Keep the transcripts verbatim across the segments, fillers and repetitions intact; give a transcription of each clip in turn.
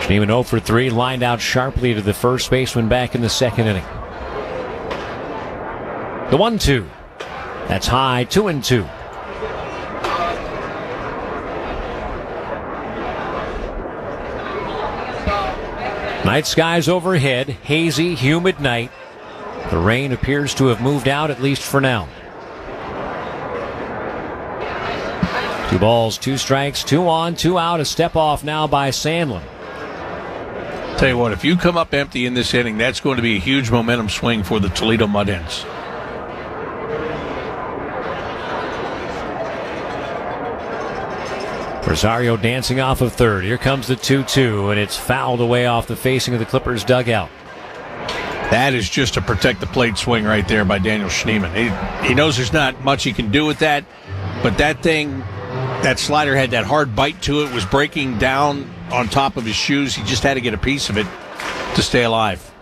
Schneemann oh for three, lined out sharply to the first baseman back in the second inning. The one two. That's high, two and two. Night skies overhead, hazy, humid night. The rain appears to have moved out, at least for now. Two balls, two strikes, two on, two out. A step off now by Sandlin. Tell you what, if you come up empty in this inning, that's going to be a huge momentum swing for the Toledo Mud Hens. Rosario dancing off of third. Here comes the two two, and it's fouled away off the facing of the Clippers dugout. That is just to protect the plate swing right there by Daniel Schneemann. He, he knows there's not much he can do with that, but that thing, that slider had that hard bite to it, was breaking down on top of his shoes. He just had to get a piece of it to stay alive.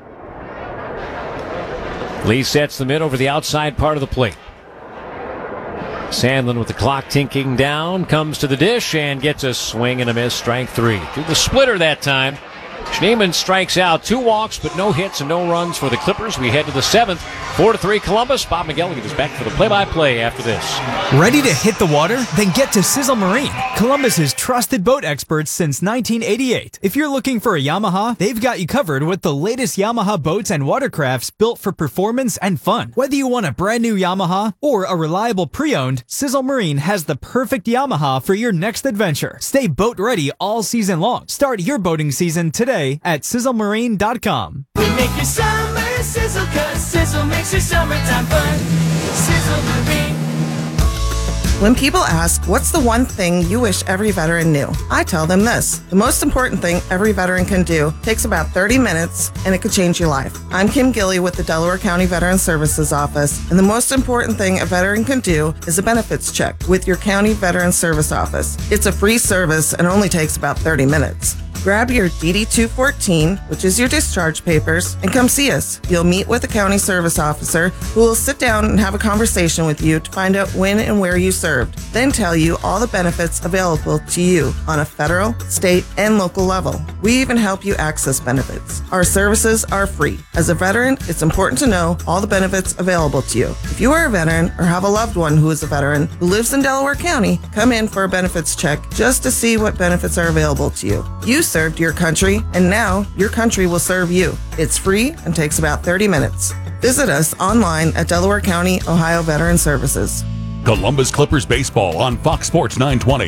Lee sets the mid over the outside part of the plate. Sandlin with the clock ticking down, comes to the dish and gets a swing and a miss, strike three. Through the splitter that time. Schneemann strikes out, two walks, but no hits and no runs for the Clippers. We head to the seventh, four to three Columbus. Bob McElligott is back for the play-by-play after this. Ready to hit the water? Then get to Sizzle Marine, Columbus's trusted boat experts since nineteen eighty-eight. If you're looking for a Yamaha, they've got you covered with the latest Yamaha boats and watercrafts built for performance and fun. Whether you want a brand new Yamaha or a reliable pre-owned, Sizzle Marine has the perfect Yamaha for your next adventure. Stay boat ready all season long. Start your boating season today at sizzle marine dot com. We make your summer sizzle, cause Sizzle makes your summertime fun. Sizzle Marine. When people ask, what's the one thing you wish every veteran knew? I tell them this. The most important thing every veteran can do takes about thirty minutes, and it could change your life. I'm Kim Gilly with the Delaware County Veteran Services Office, and the most important thing a veteran can do is a benefits check with your County Veteran Service Office. It's a free service and only takes about thirty minutes. Grab your D D two fourteen, which is your discharge papers, and come see us. You'll meet with a county service officer who will sit down and have a conversation with you to find out when and where you served, then tell you all the benefits available to you on a federal, state, and local level. We even help you access benefits. Our services are free. As a veteran, it's important to know all the benefits available to you. If you are a veteran or have a loved one who is a veteran who lives in Delaware County, come in for a benefits check just to see what benefits are available to you. You served your country, and now your country will serve you. It's free and takes about thirty minutes. Visit us online at Delaware County, Ohio Veteran Services. Columbus Clippers baseball on Fox Sports nine twenty.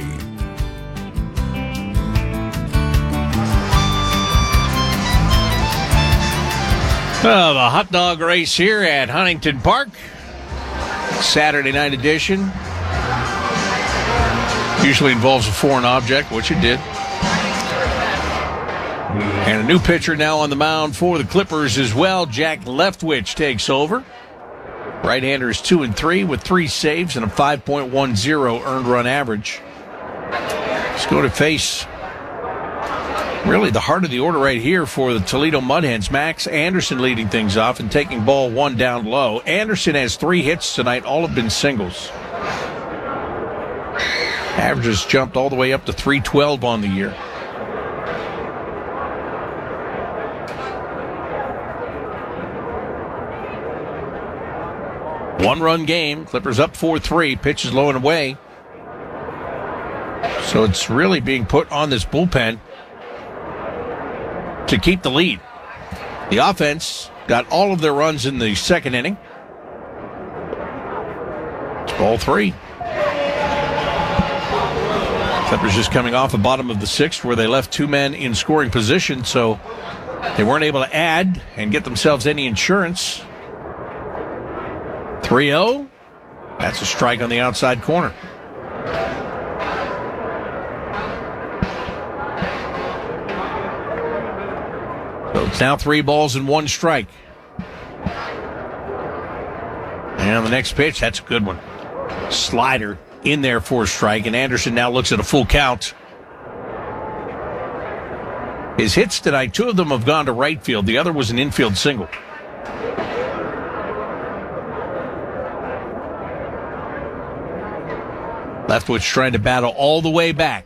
Uh, the hot dog race here at Huntington Park. Saturday night edition. Usually involves a foreign object, which it did. And a new pitcher now on the mound for the Clippers as well. Jack Leftwich takes over. Right-hander is two and three with three saves and a five point one oh earned run average. Let's go to face really the heart of the order right here for the Toledo Mud Hens. Max Anderson leading things off and taking ball one down low. Anderson has three hits tonight. All have been singles. Averages jumped all the way up to three twelve on the year. One-run game. Clippers up four three. Pitches low and away. So it's really being put on this bullpen to keep the lead. The offense got all of their runs in the second inning. It's ball three. Clippers just coming off the bottom of the sixth where they left two men in scoring position, so they weren't able to add and get themselves any insurance. three oh. That's a strike on the outside corner. So it's now three balls and one strike. And the next pitch, that's a good one. Slider in there for a strike, and Anderson now looks at a full count. His hits tonight, two of them have gone to right field. The other was an infield single. Leftwich trying to battle all the way back.